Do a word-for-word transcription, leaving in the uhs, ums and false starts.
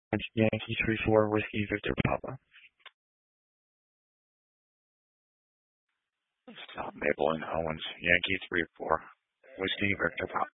Yankee three four Whiskey Victor Papa. Stop Maple and Owens, Yankee three four Whiskey Victor Papa.